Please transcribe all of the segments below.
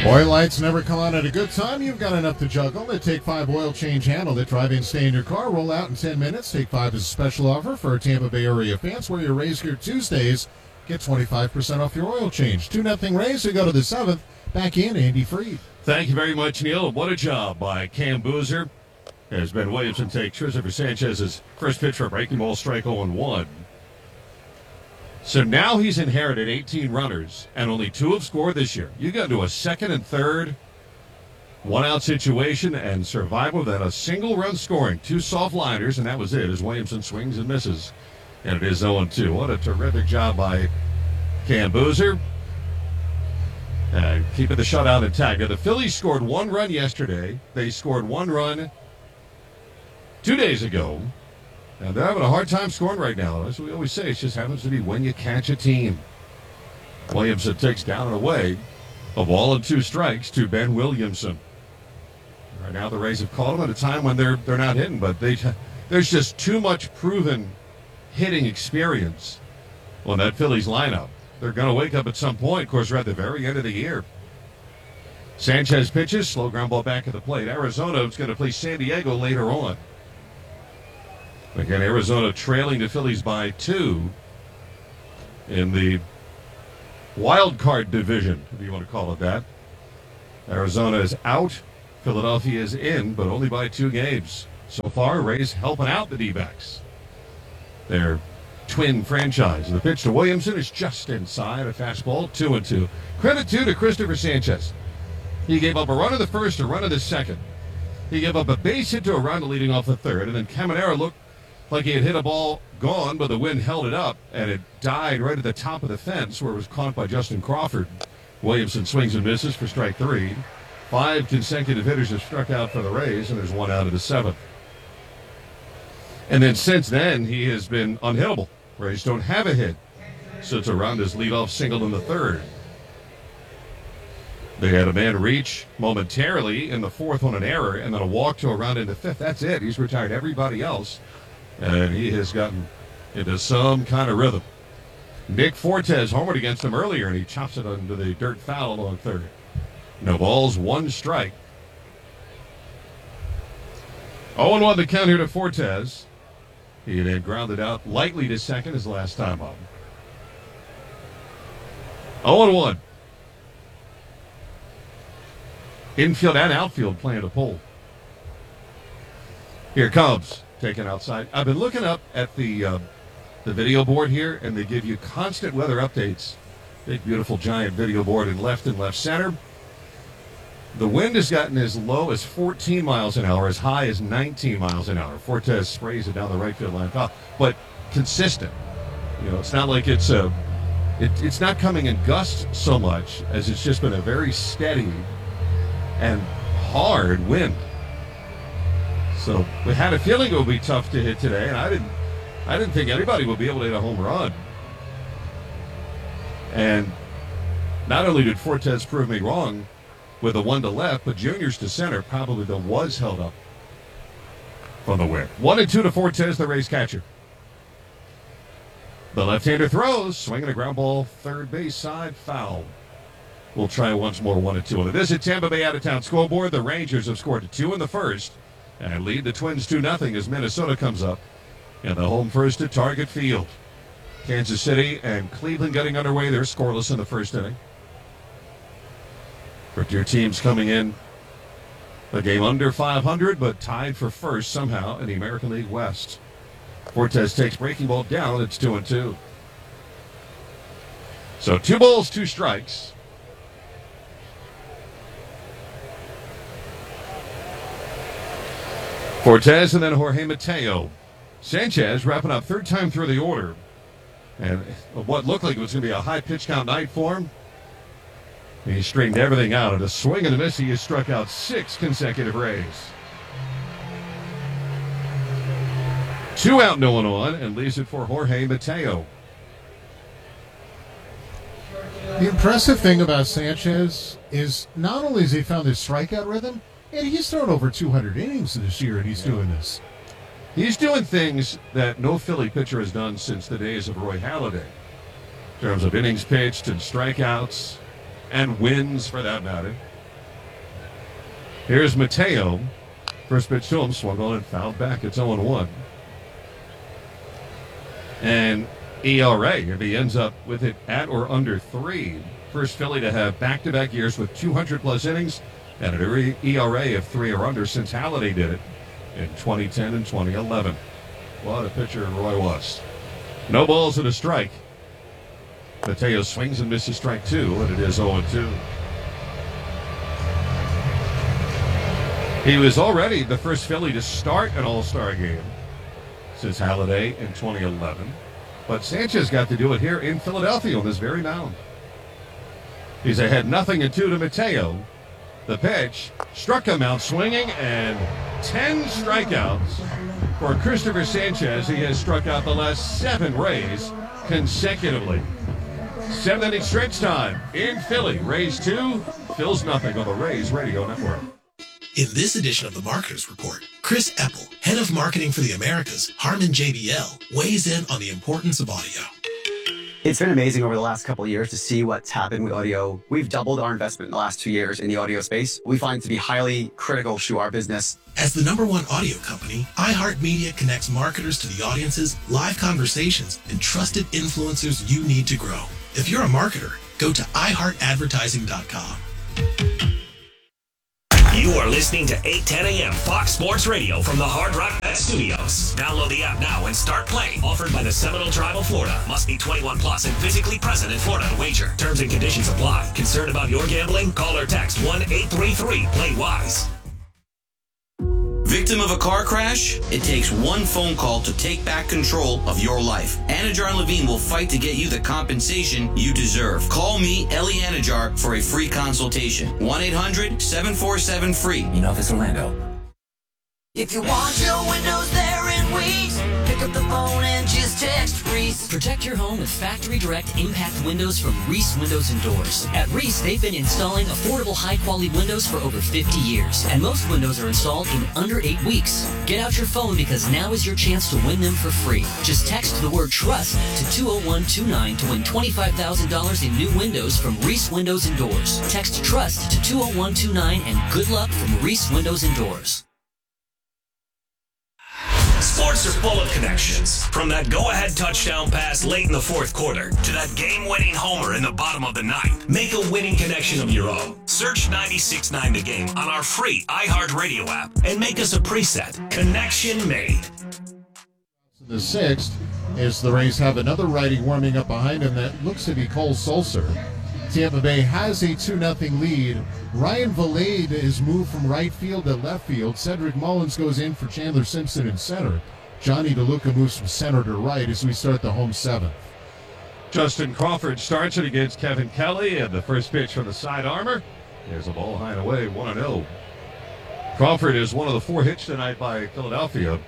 Oil lights never come on at a good time. You've got enough to juggle. The Take 5 oil change handle that drive in, stay in your car, roll out in 10 minutes. Take 5 is a special offer for Tampa Bay area fans where you raise your Tuesdays. Get 25% off your oil change. 2-0 Rays. We go to the 7th. Back in, Andy Freed. Thank you very much, Neil. What a job by Cam Boozer. As Ben Williamson takes Christopher Sanchez's first pitch for a breaking ball, strike 0-1. So now he's inherited 18 runners, and only 2 have scored this year. You got into a second and third one-out situation and survive without a single run scoring. 2 soft liners, and that was it as Williamson swings and misses. And it is 0-2. What a terrific job by Cam Boozer. Keeping the shutout intact. Now, the Phillies scored 1 run yesterday. They scored 1 run 2 days ago. Now, they're having a hard time scoring right now. As we always say, it just happens to be when you catch a team. Williamson takes down and away a ball and 2 strikes to Ben Williamson. Right now, the Rays have called him at a time when they're not hitting, but there's just too much proven hitting experience on that Phillies lineup. They're going to wake up at some point. Of course, we're at the very end of the year. Sanchez pitches, slow ground ball back at the plate. Arizona is going to play San Diego later on. Again, Arizona trailing the Phillies by 2 in the wild card division, if you want to call it that. Arizona is out. Philadelphia is in, but only by 2 games. So far, Rays helping out the D-backs. Their twin franchise. The pitch to Williamson is just inside a fastball, 2-2. Credit to Christopher Sanchez. He gave up a run in the first, a run in the second. He gave up a base hit to a run leading off the third, and then Caminero looked like he had hit a ball gone, but the wind held it up, and it died right at the top of the fence where it was caught by Justin Crawford. Williamson swings and misses for strike 3. 5 consecutive hitters have struck out for the Rays, and there's 1 out of the 7th. And then since then, he has been unhittable. Rays don't have a hit since Aranda's leadoff single in the 3rd. They had a man reach momentarily in the 4th on an error, and then a walk to Aranda in the 5th. That's it. He's retired everybody else. And he has gotten into some kind of rhythm. Nick Fortes homered against him earlier, and he chops it into the dirt foul along 3rd. No balls, 1 strike. 0-1 the count here to Fortes. He then grounded out lightly to second his last time up. 0-1. Infield and outfield playing a pull. Here comes. Taken outside. I've been looking up at the video board here, and they give you constant weather updates. Big, beautiful, giant video board in left and left center. The wind has gotten as low as 14 miles an hour, as high as 19 miles an hour. Fortes sprays it down the right field line, but consistent. You know, it's not like it's not coming in gusts so much as it's just been a very steady and hard wind. So we had a feeling it would be tough to hit today, and I didn't think anybody would be able to hit a home run. And not only did Fortes prove me wrong with a 1 to left, but Juniors to center probably was held up from the wind. 1-2 to Fortes, the Rays catcher. The left-hander throws, swinging a ground ball, third base side, foul. We'll try once more, 1-2 on the visit. Tampa Bay out-of-town scoreboard. The Rangers have scored 2 in the first and lead the Twins 2-0 as Minnesota comes up in the home first at Target Field. Kansas City and Cleveland getting underway. They're scoreless in the first inning. For your teams coming in a game under 500, but tied for first somehow in the American League West. Fortes takes breaking ball down. It's 2-2. So 2 balls, 2 strikes. Fortes and then Jorge Mateo. Sanchez wrapping up 3rd time through the order. And what looked like it was going to be a high pitch count night for him. He straightened everything out. At a swing and a miss, he has struck out 6 consecutive Rays. 2 out, no one on, and leaves it for Jorge Mateo. The impressive thing about Sanchez is not only has he found his strikeout rhythm, and he's thrown over 200 innings this year, and he's doing this. He's doing things that no Philly pitcher has done since the days of Roy Halladay. In terms of innings pitched and strikeouts and wins, for that matter. Here's Mateo. First pitch to him, swung on and fouled back. It's 0-1. And ERA, if he ends up with it at or under 3, first Philly to have back-to-back years with 200-plus innings and an ERA of 3 or under since Halladay did it in 2010 and 2011. What a pitcher Roy was. No balls and a strike. Mateo swings and misses strike 2, and it is 0-2. He was already the first Philly to start an All-Star game since Halladay in 2011. But Sanchez got to do it here in Philadelphia on this very mound. He's ahead 0-2 to Mateo. The pitch struck him out swinging, and 10 strikeouts for Christopher Sanchez. He has struck out the last 7 Rays consecutively. 7-inning stretch time in Philly. Rays 2, Phil's nothing on the Rays Radio Network. In this edition of the Marketers Report, Chris Eppel, head of marketing for the Americas, Harman JBL, weighs in on the importance of audio. It's been amazing over the last couple of years to see what's happened with audio. We've doubled our investment in the last 2 years in the audio space. We find it to be highly critical to our business. As the #1 audio company, iHeartMedia connects marketers to the audiences, live conversations, and trusted influencers you need to grow. If you're a marketer, go to iHeartAdvertising.com. You are listening to 8:10 a.m. Fox Sports Radio from the Hard Rock Bet Studios. Download the app now and start playing. Offered by the Seminole Tribe of Florida. Must be 21 plus and physically present in Florida to wager. Terms and conditions apply. Concerned about your gambling? Call or text 1-833-PLAY-WISE. Victim of a car crash? It takes one phone call to take back control of your life. Anajar and Levine will fight to get you the compensation you deserve. Call me, Ellie Anajar, for a free consultation. 1-800-747-FREE. In Office Orlando. If you want your windows there in weeks, pick up the phone and just text Reese. Protect your home with Factory Direct Impact Windows from Reese Windows and Doors. At Reese, they've been installing affordable, high-quality windows for over 50 years, and most windows are installed in under 8 weeks. Get out your phone because now is your chance to win them for free. Just text the word TRUST to 20129 to win $25,000 in new windows from Reese Windows and Doors. Text TRUST to 20129 and good luck from Reese Windows and Doors. Sports are full of connections. From that go-ahead touchdown pass late in the fourth quarter to that game-winning homer in the bottom of the ninth. Make a winning connection of your own. Search 96.9 The Game on our free iHeartRadio app and make us a preset. Connection made. The 6th, as the Rays have another righty warming up behind him that looks to be Cole Sulser. Tampa Bay has a 2-0 lead. Ryan Valade is moved from right field to left field. Cedric Mullins goes in for Chandler Simpson in center. Johnny DeLuca moves from center to right as we start the home 7th. Justin Crawford starts it against Kevin Kelly, and the first pitch from the side armor. There's a ball high and away, 1-0. Crawford is one of the 4 hits tonight by Philadelphia.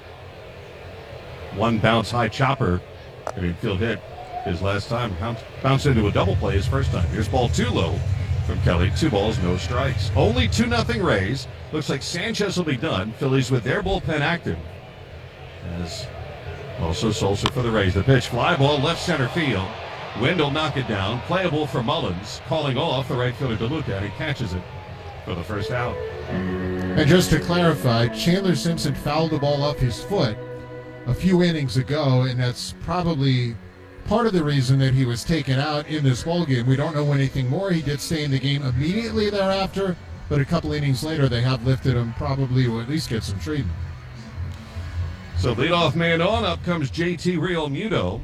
One bounce high chopper, an infield hit. His last time bounced into a double play his first time. Here's ball 2 low from Kelly. 2 balls, no strikes. Only 2-0 Rays. Looks like Sanchez will be done. Phillies with their bullpen active. As also Sulser for the Rays. The pitch, fly ball, left center field. Wind will knock it down. Playable for Mullins. Calling off the right fielder DeLuca, and he catches it for the first out. And just to clarify, Chandler Simpson fouled the ball off his foot a few innings ago, and that's probably part of the reason that he was taken out in this ballgame. We don't know anything more. He did stay in the game immediately thereafter, but a couple innings later they have lifted him, probably will at least get some treatment. So leadoff man on, up comes JT Realmuto,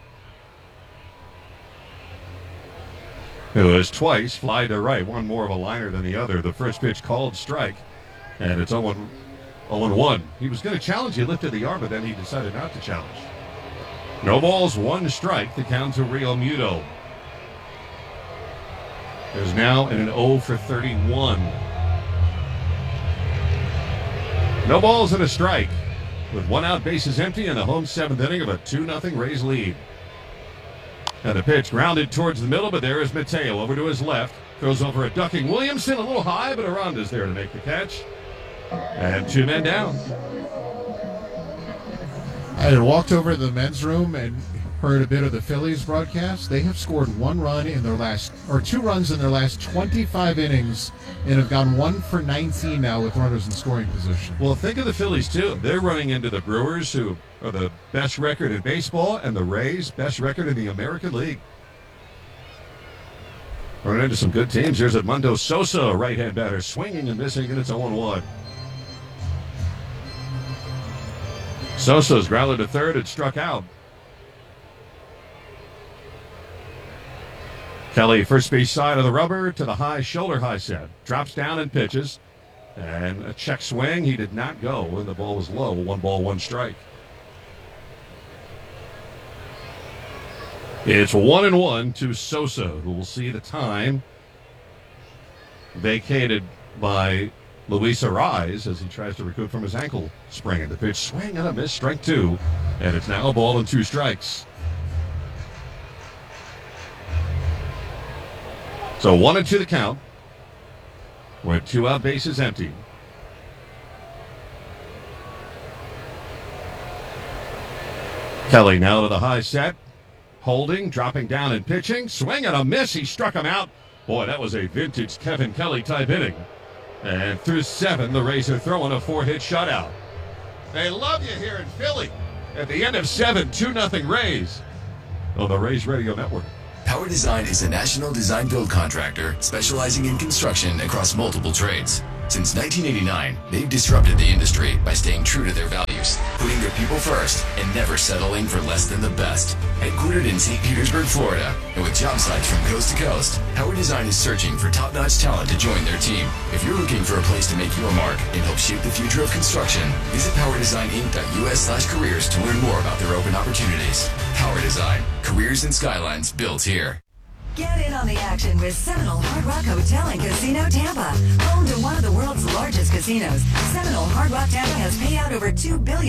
who has twice fly to right, one more of a liner than the other. The first pitch called strike, and it's 0-1. He was going to challenge, he lifted the arm, but then he decided not to challenge. No balls, 1 strike, the count to Realmuto. There's now an 0 for 31. No balls and a strike. With 1 out, bases empty, in the home 7th inning of a 2-0 Rays lead. And the pitch grounded towards the middle, but there is Mateo over to his left. Throws over a ducking Williamson, a little high, but Aranda's there to make the catch. And 2 men down. I had walked over to the men's room, and heard a bit of the Phillies broadcast, they have scored 2 runs in their last 25 innings and have gone 1 for 19 now with runners in scoring position. Well, think of the Phillies, too. They're running into the Brewers, who are the best record in baseball, and the Rays, best record in the American League. Running into some good teams. Here's Edmundo Sosa, right-hand batter, swinging and missing, and it's 0-1. Sosa's grounded to third and struck out. Kelly, first base side of the rubber to the high, shoulder high set. Drops down and pitches. And a check swing. He did not go when the ball was low. 1 ball, 1 strike. It's 1-1 to Sosa, who will see the time vacated by Luis Arraez as he tries to recoup from his ankle sprain. The pitch, swing and a miss, strike 2. And it's now a ball and 2 strikes. So 1-2 the count, with 2 out, bases empty. Kelly now to the high set, holding, dropping down and pitching, swing and a miss. He struck him out. Boy, that was a vintage Kevin Kelly type inning. And through 7, the Rays are throwing a 4-hit shutout. They love you here in Philly. At the end of 7, 2-0 Rays on the Rays Radio Network. Power Design is a national design build contractor specializing in construction across multiple trades. Since 1989, they've disrupted the industry by staying true to their values, putting their people first, and never settling for less than the best. Headquartered in St. Petersburg, Florida, and with job sites from coast to coast, Power Design is searching for top-notch talent to join their team. If you're looking for a place to make your mark and help shape the future of construction, visit PowerDesignInc.us/careers to learn more about their open opportunities. Power Design, careers and skylines built here. Get in on the action with Seminole Hard Rock Hotel and Casino Tampa. Home to one of the world's largest casinos, Seminole Hard Rock Tampa has paid out over $2 billion